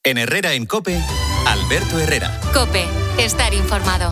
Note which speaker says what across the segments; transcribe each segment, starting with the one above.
Speaker 1: En Herrera en COPE, Alberto Herrera.
Speaker 2: COPE, estar informado.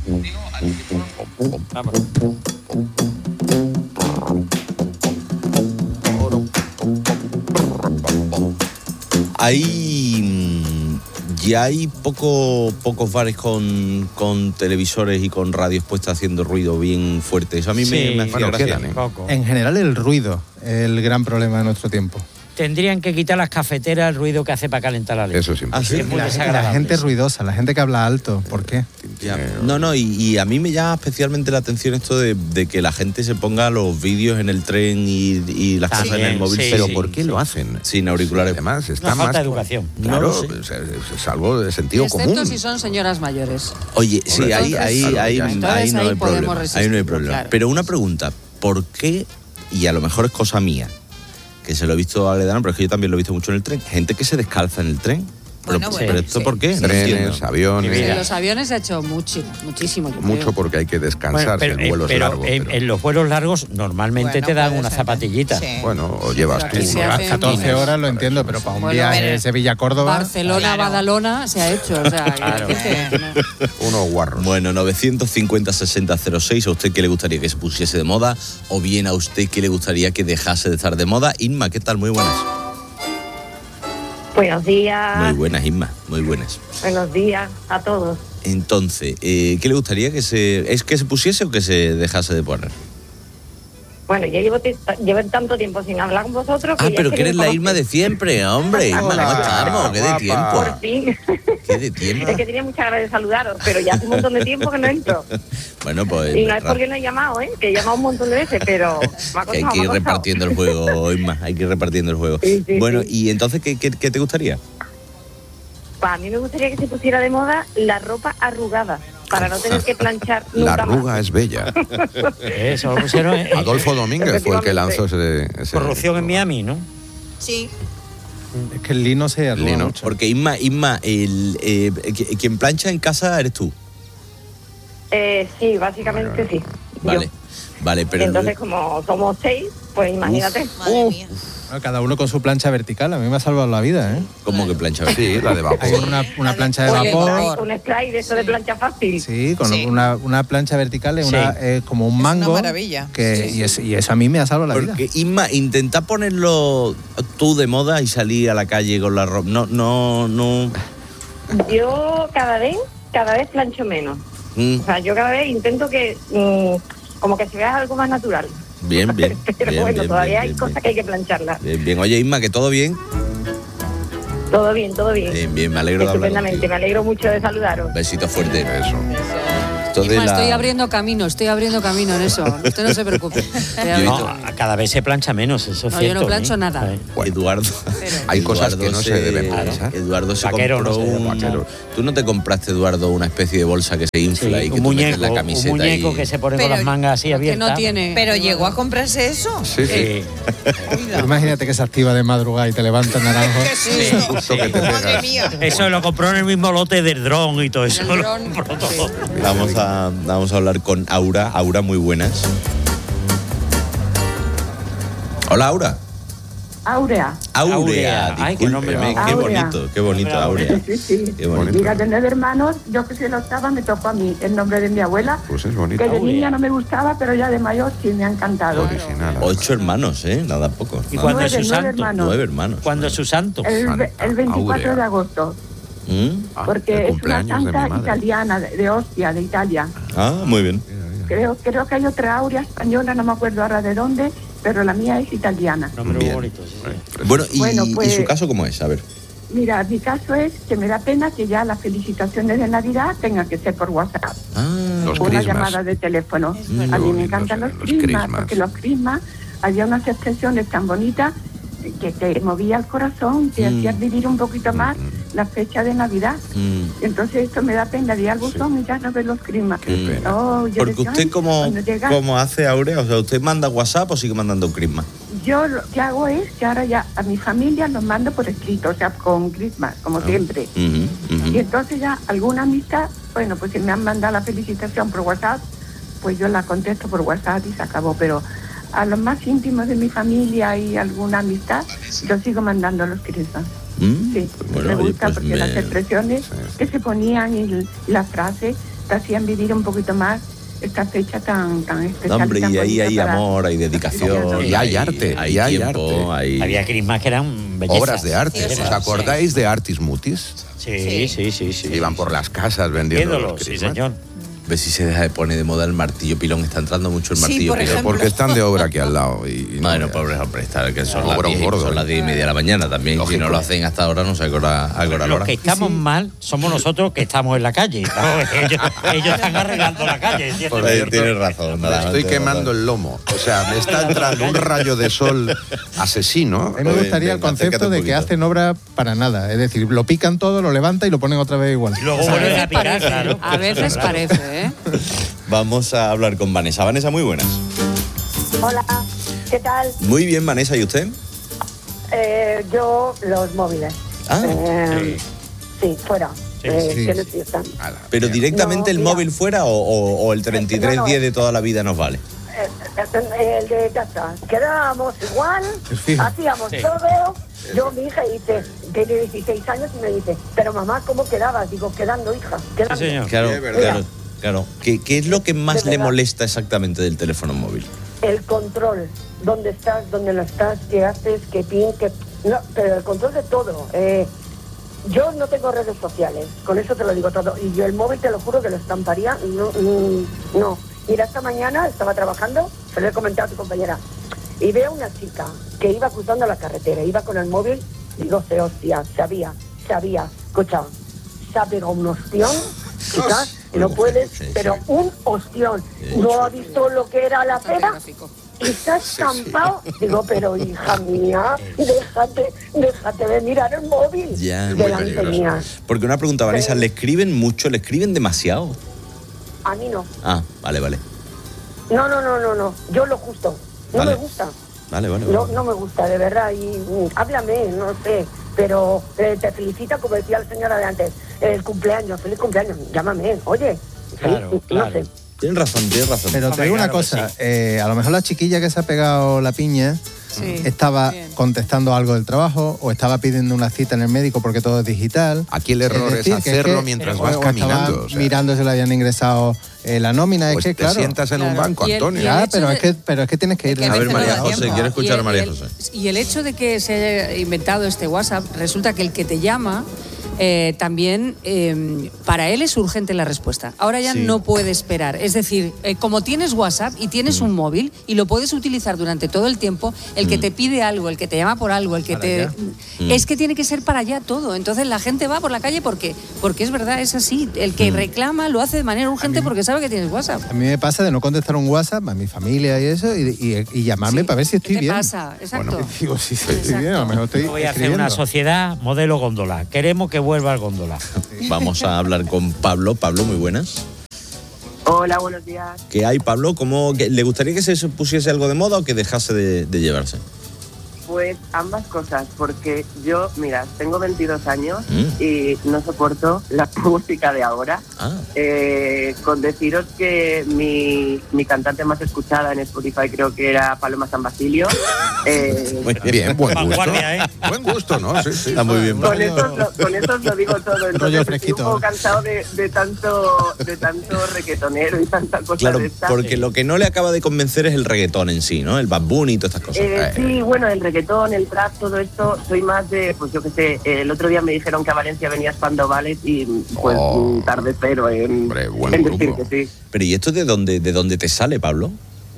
Speaker 3: Ya hay pocos bares con televisores y con radios puestas haciendo ruido bien fuerte. Eso a mí me hacía gracia.
Speaker 4: En general el ruido es el gran problema de nuestro tiempo.
Speaker 5: Tendrían que quitar las cafeteras el ruido que hace para calentar la leche.
Speaker 6: Eso siempre.
Speaker 3: ¿Ah, sí?
Speaker 5: Es muy
Speaker 4: La
Speaker 5: desagradable.
Speaker 4: gente ruidosa, la gente que habla alto. ¿Por qué?
Speaker 3: Ya. No, y a mí me llama especialmente la atención esto de que la gente se ponga los vídeos en el tren y las cosas en el móvil.
Speaker 5: Sí,
Speaker 6: Pero
Speaker 5: sí,
Speaker 6: ¿por qué lo hacen?
Speaker 3: Sin auriculares.
Speaker 6: Además, está
Speaker 5: Una falta
Speaker 6: más...
Speaker 5: de educación.
Speaker 6: Claro,
Speaker 3: No lo sé.
Speaker 6: es algo de sentido
Speaker 7: Excepto
Speaker 6: común.
Speaker 7: si son señoras mayores.
Speaker 3: Oye, sí,
Speaker 6: Hombre,
Speaker 3: ahí
Speaker 6: entonces,
Speaker 3: no hay
Speaker 7: ahí podemos
Speaker 3: problema.
Speaker 7: resistir,
Speaker 3: Ahí no hay problema.
Speaker 7: claro.
Speaker 3: Pero una pregunta, ¿por qué? Y a lo mejor es cosa mía, que se lo he visto a Aledana, pero es que yo también lo he visto mucho en el tren. Gente que se descalza en el tren. Pero ¿esto
Speaker 7: sí.
Speaker 3: por qué? No
Speaker 6: Trenes,
Speaker 3: entiendo.
Speaker 6: aviones...
Speaker 5: Mira.
Speaker 7: En los aviones se ha hecho muchísimo. Yo
Speaker 6: Mucho
Speaker 7: creo.
Speaker 6: porque hay que descansar
Speaker 5: Bueno,
Speaker 6: si el vuelo es largo.
Speaker 5: en los vuelos largos normalmente
Speaker 8: Bueno,
Speaker 5: te dan
Speaker 8: puede
Speaker 5: una
Speaker 8: ser.
Speaker 5: zapatillita.
Speaker 8: Sí.
Speaker 6: Bueno, o llevas
Speaker 7: Pero
Speaker 6: tú...
Speaker 7: aquí se
Speaker 6: unos
Speaker 7: hace
Speaker 4: 14
Speaker 6: patines
Speaker 4: horas lo
Speaker 6: para
Speaker 4: entiendo,
Speaker 6: eso.
Speaker 4: pero para un
Speaker 7: Bueno,
Speaker 4: viaje
Speaker 8: pero-
Speaker 4: de Sevilla-Córdoba...
Speaker 7: Barcelona,
Speaker 8: Claro.
Speaker 7: Badalona se ha hecho. O sea,
Speaker 5: Claro.
Speaker 6: Unos guarros.
Speaker 3: Bueno, 950-60-06, ¿a usted qué le gustaría que se pusiese de moda? ¿O bien a usted qué le gustaría que dejase de estar de moda? Inma, ¿qué tal? Muy buenas.
Speaker 9: Buenos días.
Speaker 3: Muy buenas, Inma, muy buenas.
Speaker 9: Buenos días a todos.
Speaker 3: Entonces, ¿qué le gustaría que se pusiese o que se dejase de poner?
Speaker 9: Bueno, yo llevo tanto tiempo sin hablar con vosotros.
Speaker 3: Ah,
Speaker 9: ya
Speaker 3: pero
Speaker 9: es
Speaker 3: que eres la
Speaker 9: me
Speaker 3: Irma de siempre, hombre. Irma, ¿cómo
Speaker 6: Hola,
Speaker 3: estamos? ¿Qué de
Speaker 6: guapa.
Speaker 3: tiempo?
Speaker 9: Por fin.
Speaker 3: ¿Qué de tiempo?
Speaker 9: Es que tenía muchas ganas de saludaros, pero ya hace un montón de tiempo que no entro.
Speaker 3: Bueno, pues...
Speaker 9: Y no es porque no he llamado, que he llamado un montón de veces, pero me ha
Speaker 3: que
Speaker 9: costado,
Speaker 3: hay que ir repartiendo el juego, Inma, hay que ir repartiendo el juego.
Speaker 9: Sí, sí,
Speaker 3: Bueno,
Speaker 9: sí.
Speaker 3: y entonces, ¿qué te gustaría?
Speaker 9: Pues a mí me gustaría que se pusiera de moda la ropa arrugada, para no tener que planchar
Speaker 6: La
Speaker 9: nunca más.
Speaker 6: arruga es bella.
Speaker 5: Eso lo pusieron en
Speaker 6: Adolfo Domínguez fue el que lanzó ese
Speaker 5: corrupción en Miami, ¿no?
Speaker 8: Sí.
Speaker 4: Es que el lino se arruga
Speaker 6: Lino,
Speaker 4: mucho.
Speaker 3: Porque Inma, quien plancha en casa eres tú.
Speaker 9: Sí, básicamente sí.
Speaker 3: Vale,
Speaker 9: Yo.
Speaker 3: vale, pero...
Speaker 9: Y entonces, como somos 6, pues imagínate.
Speaker 8: Madre mía.
Speaker 4: Bueno, cada uno con su plancha vertical. A mí me ha salvado la vida, ¿eh?
Speaker 3: ¿Cómo que plancha?
Speaker 6: Sí, la de vapor.
Speaker 4: Hay una plancha de
Speaker 9: Oye,
Speaker 4: vapor.
Speaker 9: un spray de eso de plancha fácil.
Speaker 4: Sí, con
Speaker 8: Sí.
Speaker 4: una plancha vertical,
Speaker 5: Sí.
Speaker 4: como un
Speaker 8: Es una
Speaker 4: mango.
Speaker 8: maravilla.
Speaker 4: Y eso a mí me ha salvado la vida.
Speaker 3: Porque, Inma, intenta ponerlo tú de moda y salir a la calle con la ropa. No.
Speaker 9: Yo cada vez plancho menos. O sea, yo cada vez intento que como que se vea algo más natural.
Speaker 3: Bien.
Speaker 9: Pero
Speaker 3: bien,
Speaker 9: bueno,
Speaker 3: bien,
Speaker 9: todavía
Speaker 3: bien,
Speaker 9: hay
Speaker 3: bien,
Speaker 9: cosas que hay que plancharlas.
Speaker 3: Bien. Oye, Inma, ¿que todo bien?
Speaker 9: Todo bien.
Speaker 3: Bien, me alegro de hablar
Speaker 9: Estupendamente,
Speaker 3: contigo.
Speaker 9: me alegro mucho de saludaros.
Speaker 3: Besito fuerte.
Speaker 6: Eso.
Speaker 3: Esto de
Speaker 7: Inma,
Speaker 3: la-
Speaker 7: estoy abriendo camino en eso. Usted no se preocupe.
Speaker 5: No, cada vez se plancha menos, eso es
Speaker 7: No,
Speaker 5: cierto.
Speaker 7: yo no plancho
Speaker 5: ¿eh?
Speaker 7: nada.
Speaker 3: Eduardo.
Speaker 6: Hay cosas que no se deben
Speaker 3: Claro,
Speaker 6: planchar.
Speaker 3: Eduardo se
Speaker 5: Vaquero,
Speaker 3: compró
Speaker 5: no se debe
Speaker 3: un...
Speaker 5: planchar.
Speaker 3: ¿Tú no te compraste, Eduardo, una especie de bolsa que se infla
Speaker 5: Sí,
Speaker 3: y que
Speaker 5: un
Speaker 3: tú metes
Speaker 5: muñeco,
Speaker 3: la camiseta
Speaker 5: un muñeco
Speaker 3: y...
Speaker 5: que se pone
Speaker 8: Pero-
Speaker 5: con las mangas así
Speaker 7: Que
Speaker 5: abiertas.
Speaker 7: no tiene.
Speaker 8: Pero llegó a comprarse eso.
Speaker 6: Sí.
Speaker 4: Imagínate que se activa de madrugada y te levanta naranjo.
Speaker 8: ¡Qué susto!
Speaker 6: Justo que te
Speaker 8: Madre
Speaker 6: pegas.
Speaker 8: mía.
Speaker 5: Eso lo compró en el mismo lote del dron y todo eso.
Speaker 7: El
Speaker 5: lo
Speaker 7: dron,
Speaker 5: compró
Speaker 7: sí.
Speaker 5: todo.
Speaker 3: Vamos a hablar con Aura. Aura, muy buenas. Hola, Aura.
Speaker 9: Aurea.
Speaker 3: Aurea,
Speaker 5: Ay, qué nombre
Speaker 3: discúlpeme,
Speaker 5: más
Speaker 3: qué
Speaker 9: Aurea.
Speaker 3: bonito, Aurea.
Speaker 9: Sí.
Speaker 3: Qué bonito.
Speaker 6: Bonito.
Speaker 9: tener hermanos, yo que soy la octava, me tocó a mí el nombre de mi abuela,
Speaker 6: Pues es bonito.
Speaker 9: que de
Speaker 5: Aurea.
Speaker 9: niña no me gustaba, pero ya de mayor sí me ha encantado.
Speaker 6: Original.
Speaker 3: 8 hermanos, nada poco.
Speaker 5: ¿Y cuándo es su
Speaker 9: 9
Speaker 5: santo?
Speaker 9: hermanos.
Speaker 3: 9 hermanos.
Speaker 5: ¿Cuándo es su santo?
Speaker 9: El 24
Speaker 6: Aurea.
Speaker 9: de agosto,
Speaker 3: ¿Mm?
Speaker 6: Ah,
Speaker 9: porque
Speaker 6: el
Speaker 9: es una
Speaker 6: cumpleaños de mi
Speaker 9: santa
Speaker 6: madre.
Speaker 9: italiana, de Ostia, de Italia.
Speaker 3: Ah, muy bien.
Speaker 9: Creo que hay otra Aurea española, no me acuerdo ahora de dónde, pero la mía es italiana.
Speaker 5: Nombre muy
Speaker 3: Bien.
Speaker 5: bonito, sí, sí.
Speaker 3: Bueno,
Speaker 9: Bueno,
Speaker 3: ¿y
Speaker 9: pues-
Speaker 3: su caso cómo es? A ver.
Speaker 9: Mira, mi caso es que me da pena que ya las felicitaciones de Navidad tengan que ser por WhatsApp.
Speaker 6: Los
Speaker 9: Una
Speaker 6: crismas.
Speaker 9: llamada de teléfono.
Speaker 8: Es
Speaker 9: A
Speaker 8: verdad.
Speaker 9: mí
Speaker 6: Qué
Speaker 9: me
Speaker 6: bonitos
Speaker 9: encantan los
Speaker 6: eran los
Speaker 9: crismas,
Speaker 6: crismas.
Speaker 9: porque los crismas había unas expresiones tan bonitas que te movía el corazón, te hacías vivir un poquito más la fecha de Navidad. Entonces esto me da pena de ir al buzón y ya no ver los crismas.
Speaker 6: Qué pena.
Speaker 9: Oh, yo
Speaker 3: Porque
Speaker 9: decía,
Speaker 3: usted,
Speaker 9: ay, cuando llega-
Speaker 3: ¿cómo hace, Aurea? O sea, ¿usted manda WhatsApp o sigue mandando un crisma?
Speaker 9: Yo lo que hago es que ahora ya a mi familia los mando por escrito, o sea, con crismas, como siempre. Y entonces ya alguna amistad, bueno, pues si me han mandado la felicitación por WhatsApp, pues yo la contesto por WhatsApp y se acabó. Pero a los más íntimos de mi familia y alguna amistad, yo sigo mandando los crismas. Sí,
Speaker 3: Bueno,
Speaker 9: me
Speaker 3: oye,
Speaker 9: gusta
Speaker 3: pues
Speaker 9: porque las expresiones que se ponían y las frases te hacían vivir un poquito más esta fecha tan especial.
Speaker 3: Hombre,
Speaker 9: tan
Speaker 3: y ahí
Speaker 9: bonita
Speaker 3: hay
Speaker 9: para-
Speaker 3: amor, hay dedicación.
Speaker 6: Y hay arte,
Speaker 3: hay
Speaker 6: y hay
Speaker 3: tiempo,
Speaker 6: arte.
Speaker 3: hay...
Speaker 5: Había Christmas que eran bellezas.
Speaker 6: Obras de arte.
Speaker 5: Sí,
Speaker 6: ¿Os acordáis de Artis Mutis?
Speaker 5: Sí.
Speaker 6: Iban por las casas vendiendo
Speaker 5: Viéndolo,
Speaker 6: los
Speaker 5: sí,
Speaker 6: Christmas.
Speaker 5: señor.
Speaker 3: Ve si se deja de poner de moda el martillo pilón. Está entrando mucho el martillo pilón.
Speaker 6: Porque están de obra aquí al lado.
Speaker 3: Bueno, pobre hombre, está, que son,
Speaker 6: Obra
Speaker 3: las 10,
Speaker 6: gordo,
Speaker 3: son las 10:30 de la mañana también. Si
Speaker 6: Lógico.
Speaker 3: no lo hacen hasta ahora, no sé a qué hora la
Speaker 5: Los
Speaker 3: hora.
Speaker 5: que estamos mal somos nosotros que estamos en la calle. ¿no? Ellos están arreglando la calle. ¿entiendes?
Speaker 6: Por cierto,
Speaker 3: Tienes razón.
Speaker 6: Me estoy quemando el lomo. O sea, me está entrando un rayo de sol asesino.
Speaker 4: A mí me gustaría el
Speaker 3: venga,
Speaker 4: concepto
Speaker 3: acércate un
Speaker 4: de que
Speaker 3: poquito.
Speaker 4: hacen obra para nada. Es decir, lo pican todo, lo levantan y lo ponen otra vez igual.
Speaker 5: Y luego
Speaker 7: A
Speaker 5: vuelven
Speaker 7: veces
Speaker 5: a picar,
Speaker 7: parece,
Speaker 5: claro.
Speaker 7: a veces parece, ¿eh?
Speaker 3: Vamos a hablar con Vanessa. Vanessa, muy buenas.
Speaker 10: Hola, ¿qué tal?
Speaker 3: Muy bien, Vanessa, ¿y usted?
Speaker 10: Yo, los móviles.
Speaker 3: Ah,
Speaker 10: Sí, fuera.
Speaker 5: Sí,
Speaker 4: sí,
Speaker 10: que
Speaker 4: sí.
Speaker 10: no existan.
Speaker 3: ¿Pero directamente
Speaker 10: No,
Speaker 3: el
Speaker 10: mira.
Speaker 3: móvil fuera o el 3310 de toda la vida nos vale?
Speaker 10: El de casa. Quedábamos igual,
Speaker 4: fijo.
Speaker 10: hacíamos todo. Yo, mi hija, dice, tiene 16 años y me dice, pero mamá, ¿cómo quedabas? Digo, quedando, hija, quedando.
Speaker 5: Sí, señor.
Speaker 3: Claro,
Speaker 10: verdad.
Speaker 3: claro. ¿Qué es lo que más
Speaker 10: De
Speaker 3: le
Speaker 10: verdad.
Speaker 3: molesta exactamente del teléfono móvil?
Speaker 10: El control, dónde estás, dónde no estás, qué haces, qué pin, qué... No, pero el control de todo. Yo no tengo redes sociales, con eso te lo digo todo. Y yo el móvil, te lo juro que lo estamparía. No. Mira, esta mañana estaba trabajando, se lo he comentado a tu compañera, y veo una chica que iba cruzando la carretera, iba con el móvil, y digo, hostia, sabía, escucha, se ha pegado un ostión, chicas, no puedes,
Speaker 3: sí,
Speaker 10: pero
Speaker 3: sí.
Speaker 10: un ostión. No ha visto lo que era la pera. Y se ha estampado. Digo, pero hija mía, déjate de mirar el móvil.
Speaker 3: Ya, es
Speaker 6: muy
Speaker 10: delante
Speaker 6: peligroso.
Speaker 10: mía.
Speaker 3: Porque una pregunta, Vanessa, ¿le escriben mucho? ¿Le escriben demasiado?
Speaker 10: A mí no.
Speaker 3: Ah, vale.
Speaker 10: No. Yo lo justo. No
Speaker 3: Vale.
Speaker 10: me gusta.
Speaker 3: Vale.
Speaker 10: No me gusta, de verdad. Y háblame, no sé. Pero te felicita, como decía la señora de antes, el cumpleaños, feliz cumpleaños. Llámame, oye.
Speaker 5: Claro.
Speaker 10: No sé.
Speaker 3: Tienes razón.
Speaker 4: Pero te digo una
Speaker 5: Claro que
Speaker 4: cosa, a lo mejor la chiquilla que se ha pegado la piña
Speaker 7: Sí,
Speaker 4: estaba
Speaker 7: bien.
Speaker 4: contestando algo del trabajo o estaba pidiendo una cita en el médico porque todo es digital.
Speaker 6: Aquí el error es
Speaker 4: decir, que
Speaker 6: hacerlo mientras
Speaker 4: o
Speaker 6: vas
Speaker 4: estaba
Speaker 6: caminando. O sea,
Speaker 4: mirando si le habían ingresado la nómina.
Speaker 6: pues
Speaker 4: es que,
Speaker 6: te
Speaker 4: claro.
Speaker 6: sientas en un
Speaker 7: Claro.
Speaker 6: banco,
Speaker 7: Y el-
Speaker 6: Antonio.
Speaker 7: y el
Speaker 4: Ya,
Speaker 7: hecho
Speaker 4: pero es que tienes que ir.
Speaker 7: Que
Speaker 3: A ver,
Speaker 7: veces no
Speaker 3: María
Speaker 7: da
Speaker 3: José,
Speaker 7: tiempo.
Speaker 3: quiero escuchar a María
Speaker 7: Y
Speaker 3: José.
Speaker 7: Y el hecho de que se haya inventado este WhatsApp, resulta que el que te llama también para él es urgente la respuesta. Ahora ya
Speaker 3: Sí.
Speaker 7: no puede esperar. Es decir, como tienes WhatsApp y tienes un móvil y lo puedes utilizar durante todo el tiempo, el que te pide algo, el que te llama por algo, el que es que tiene que ser para allá todo. Entonces la gente va por la calle porque es verdad, es así. El que reclama lo hace de manera urgente porque sabe que tienes WhatsApp.
Speaker 4: A mí me pasa de no contestar un WhatsApp a mi familia y eso y llamarme
Speaker 7: Sí.
Speaker 4: para ver si estoy
Speaker 7: ¿Qué te
Speaker 4: bien.
Speaker 7: pasa? Exacto.
Speaker 4: Digo, si estoy bien, a lo mejor estoy
Speaker 5: Voy a hacer
Speaker 4: escribiendo.
Speaker 5: una sociedad modelo góndola. Queremos que vuelva al góndola.
Speaker 3: Vamos a hablar con Pablo. Pablo, muy buenas.
Speaker 10: Hola, buenos días.
Speaker 3: ¿Qué hay, Pablo? ¿Le gustaría que se pusiese algo de moda o que dejase de llevarse?
Speaker 11: Pues ambas cosas, porque yo, mira, tengo 22 años
Speaker 3: Mm.
Speaker 11: y no soporto la música de ahora.
Speaker 3: Ah,
Speaker 11: Con deciros que mi cantante más escuchada en Spotify creo que era Paloma San Basilio.
Speaker 3: muy
Speaker 6: Bien, buen gusto.
Speaker 5: Vanguardia, ¿eh?
Speaker 6: Buen gusto, ¿no? Sí, sí.
Speaker 3: está muy bien.
Speaker 11: Con eso os lo digo todo.
Speaker 4: Rollo
Speaker 11: Entonces estoy
Speaker 4: fresquito.
Speaker 11: un poco cansado de tanto reggaetonero y tanta cosa
Speaker 3: Claro,
Speaker 11: de esta.
Speaker 3: porque lo que no le acaba de convencer es el reggaetón en sí, ¿no? El Bad Bunny y todas estas cosas.
Speaker 11: Sí, bueno, el reggaetón, el trap, todo esto, soy más de, pues yo qué sé, el otro día me dijeron que a Valencia venía Spandau Ballet y pues tarde cero en,
Speaker 6: Hombre, buen
Speaker 11: en decir
Speaker 6: grupo.
Speaker 11: que sí.
Speaker 3: Pero ¿y esto de dónde te sale, Pablo?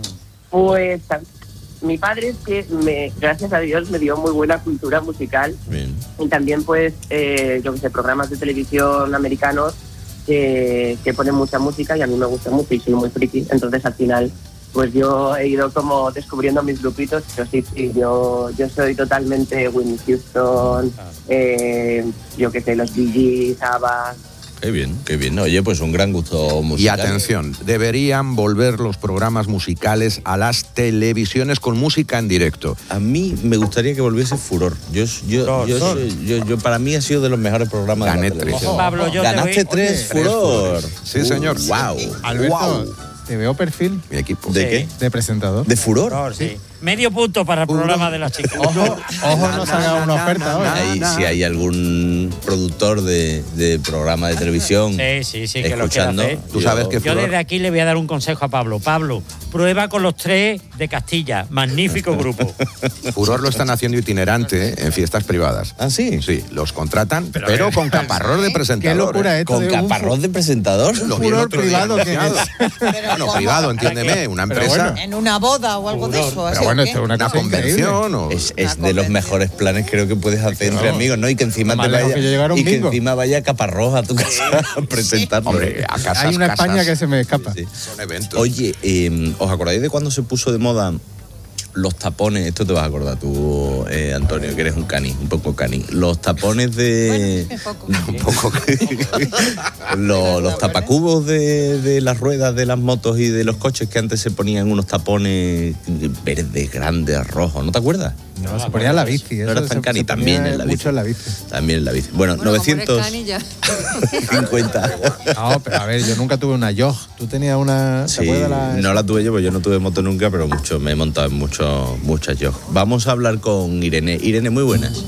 Speaker 11: Pues mi padre es que, gracias a Dios, me dio muy buena cultura musical
Speaker 3: Bien.
Speaker 11: y también pues, yo qué sé, programas de televisión americanos que ponen mucha música y a mí me gusta mucho y soy muy friki, entonces al final pues yo he ido como descubriendo mis grupitos, pero sí, yo soy totalmente Whitney Houston, yo qué sé, los Bee Gees, ABBA.
Speaker 3: Qué bien. Oye, pues un gran gusto
Speaker 6: Y
Speaker 3: musical.
Speaker 6: atención, deberían volver los programas musicales a las televisiones con música en directo.
Speaker 3: A mí me gustaría que volviese Furor. Yo para mí ha sido de los mejores programas
Speaker 6: Gané
Speaker 3: de la televisión.
Speaker 5: Ojo, Pablo, yo te
Speaker 3: Ganaste
Speaker 5: voy-
Speaker 3: tres
Speaker 6: Tres
Speaker 3: Furor.
Speaker 6: Furores. Sí, señor.
Speaker 3: Wow.
Speaker 4: Alberto,
Speaker 3: Wow.
Speaker 4: te veo perfil
Speaker 6: Mi equipo.
Speaker 3: ¿De
Speaker 5: Sí.
Speaker 3: qué?
Speaker 4: de presentador.
Speaker 3: ¿De Furor?
Speaker 5: Sí. Medio punto para el programa de las chicas.
Speaker 4: Ojo, no se haga una oferta hoy.
Speaker 3: Si hay algún productor de programa de televisión
Speaker 5: Sí, que lo quiera
Speaker 3: escuchando,
Speaker 5: hacer.
Speaker 6: Tú sabes que
Speaker 5: Yo desde aquí le voy a dar un consejo a Pablo. Pablo, prueba con los 3 de Castilla. Magnífico grupo.
Speaker 6: Furor lo están haciendo itinerante en fiestas privadas.
Speaker 3: ¿Ah, sí?
Speaker 6: Sí, los contratan, pero con caparrós de presentador.
Speaker 4: Qué locura esto
Speaker 3: ¿Con
Speaker 4: de un
Speaker 3: caparrós de presentador?
Speaker 6: Lo vi el
Speaker 4: furor
Speaker 6: otro día
Speaker 4: privado que
Speaker 6: anunciado. Bueno, privado, entiéndeme, una
Speaker 4: Pero
Speaker 6: empresa.
Speaker 4: bueno.
Speaker 8: En una boda o algo de eso. ¿así
Speaker 4: Pero bueno,
Speaker 8: o qué?
Speaker 4: esto es una
Speaker 6: Una
Speaker 4: cosa increíble.
Speaker 6: convención o...
Speaker 3: Es de los mejores planes creo que puedes hacer entre amigos, ¿no? Y que encima
Speaker 4: Más
Speaker 3: te
Speaker 4: lejos
Speaker 3: vaya,
Speaker 4: que yo llegar a un
Speaker 3: y que
Speaker 4: bingo.
Speaker 3: encima vaya Caparrós a tu casa a presentarlo.
Speaker 6: Hombre, a casas,
Speaker 4: Hay una
Speaker 6: casas.
Speaker 4: España que se me escapa.
Speaker 3: Sí.
Speaker 6: Son eventos.
Speaker 3: Oye, ¿os acordáis de cuando se puso de moda los tapones? Esto te vas a acordar tú, Antonio, que eres un poco cani. Los tapones de... un poco. Los tapacubos de las ruedas de las motos y de los coches, que antes se ponían unos tapones verdes, grandes, rojos, ¿no te acuerdas?
Speaker 4: No, se ponía en la bici.
Speaker 3: No
Speaker 4: eso
Speaker 3: eras tan
Speaker 4: se-
Speaker 3: cani,
Speaker 4: se
Speaker 3: también
Speaker 4: ponía
Speaker 3: en la bici.
Speaker 4: mucho en la bici.
Speaker 3: También en la bici. Bueno,
Speaker 7: Bueno, como eres
Speaker 3: 950.
Speaker 4: No, pero a ver, yo nunca tuve una Yog. Tú tenías una... ¿Te
Speaker 3: Sí,
Speaker 4: acuerdas
Speaker 3: no la tuve yo, porque yo no tuve moto nunca, pero me he montado en muchas yo. Vamos a hablar con Irene. Irene, muy buenas.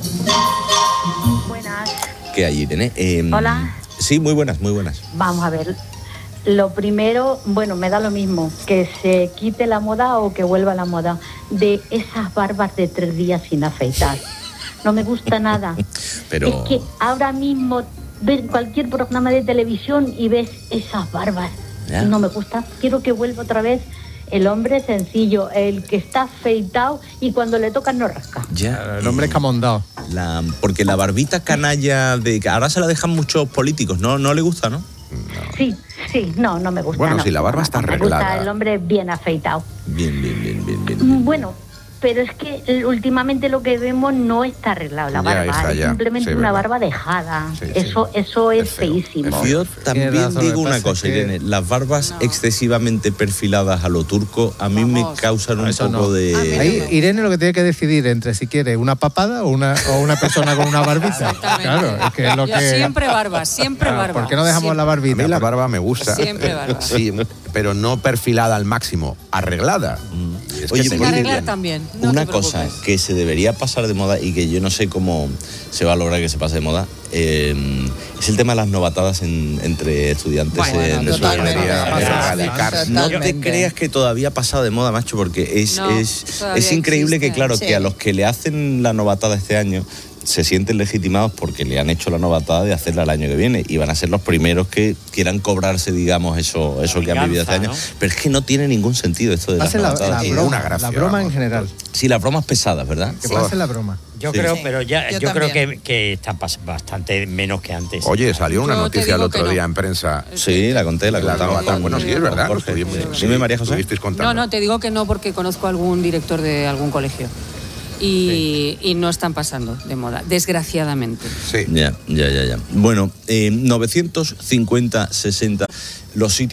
Speaker 12: Buenas.
Speaker 3: ¿Qué hay, Irene?
Speaker 12: Hola.
Speaker 3: Sí, muy buenas, muy buenas.
Speaker 12: Vamos a ver. Lo primero, bueno, me da lo mismo, que se quite la moda o que vuelva la moda de esas barbas de 3 días sin afeitar. No me gusta nada.
Speaker 3: Pero...
Speaker 12: Es que ahora mismo ves cualquier programa de televisión y ves esas barbas.
Speaker 3: Ya.
Speaker 12: Y no me gusta. Quiero que vuelva otra vez el hombre sencillo, el que está afeitado y cuando le tocan no rasca.
Speaker 3: Ya,
Speaker 4: El hombre escamondado.
Speaker 3: porque la barbita canalla de que ahora se la dejan muchos políticos, ¿no le gusta, no?
Speaker 12: Sí, no me gusta.
Speaker 6: Bueno,
Speaker 12: no.
Speaker 6: si la barba está
Speaker 12: Me gusta
Speaker 6: arreglada.
Speaker 12: el hombre bien afeitado.
Speaker 3: Bien.
Speaker 12: Bueno, pero es que últimamente lo que vemos no está arreglado la
Speaker 6: Ya,
Speaker 12: barba,
Speaker 6: hija,
Speaker 12: es
Speaker 6: ya.
Speaker 12: simplemente
Speaker 6: Sí,
Speaker 12: una
Speaker 6: verdad.
Speaker 12: barba dejada.
Speaker 6: Sí,
Speaker 12: eso es feísimo.
Speaker 3: Yo también
Speaker 4: razón,
Speaker 3: digo
Speaker 4: lo que
Speaker 3: una
Speaker 4: pasa
Speaker 3: cosa,
Speaker 4: es que-
Speaker 3: Irene. Las barbas excesivamente perfiladas a lo turco a mí me causan un
Speaker 4: Eso
Speaker 3: poco
Speaker 4: no.
Speaker 3: de...
Speaker 4: Ahí Irene lo que tiene que decidir entre si quiere una papada o una persona con una barbita. Claro, es que es lo
Speaker 7: Yo
Speaker 4: que...
Speaker 7: siempre barba, siempre
Speaker 4: Claro,
Speaker 7: barba.
Speaker 4: ¿por qué no dejamos
Speaker 7: Siempre.
Speaker 4: la
Speaker 6: A
Speaker 4: barbita?
Speaker 6: mí la barba me gusta.
Speaker 7: Siempre barba.
Speaker 6: Sí, pero no perfilada al máximo, arreglada. Es que
Speaker 3: Oye,
Speaker 6: se
Speaker 7: Sin
Speaker 3: pues,
Speaker 6: ve
Speaker 7: arreglar
Speaker 6: bien.
Speaker 7: también. No
Speaker 3: una
Speaker 7: te
Speaker 3: cosa
Speaker 7: preocupes.
Speaker 3: que se debería pasar de moda y que yo no sé cómo se va a lograr que se pase de moda es el tema de las novatadas entre estudiantes
Speaker 7: Bueno,
Speaker 3: en su
Speaker 7: totalmente.
Speaker 3: debería
Speaker 6: Erradicarse.
Speaker 3: No te creas que todavía ha pasado de moda, macho, porque es
Speaker 7: todavía
Speaker 3: increíble que,
Speaker 7: existe,
Speaker 3: claro,
Speaker 7: sí.
Speaker 3: que a los que le hacen la novatada este año se sienten legitimados porque le han hecho la novatada de hacerla el año que viene y van a ser los primeros que quieran cobrarse, digamos, eso que han vivido este año.
Speaker 5: ¿no?
Speaker 3: Pero es que no tiene ningún sentido esto de las
Speaker 4: Pase la
Speaker 3: novatadas.
Speaker 4: broma,
Speaker 6: una gracia,
Speaker 4: la broma en
Speaker 6: vamos.
Speaker 4: general.
Speaker 3: Sí, las bromas pesadas, ¿verdad?
Speaker 4: Que pase la broma.
Speaker 5: Yo
Speaker 3: Sí.
Speaker 5: creo,
Speaker 3: Sí.
Speaker 5: pero
Speaker 8: Yo
Speaker 5: yo creo
Speaker 8: también.
Speaker 5: que está bastante menos que antes.
Speaker 6: Oye, salió una
Speaker 7: Yo te
Speaker 6: noticia el
Speaker 7: digo
Speaker 6: otro
Speaker 7: que no.
Speaker 6: día en prensa.
Speaker 3: Sí, la conté, la
Speaker 6: La
Speaker 3: contamos.
Speaker 6: novata. Bueno, sí, es verdad.
Speaker 3: Jorge.
Speaker 6: Estuvimos-
Speaker 3: Dime, María José.
Speaker 6: estuvisteis contando.
Speaker 7: No, te digo que no porque conozco a algún director de algún colegio. Y no están pasando de moda, desgraciadamente.
Speaker 6: Sí.
Speaker 3: Ya. Bueno, 950, 60, los sitios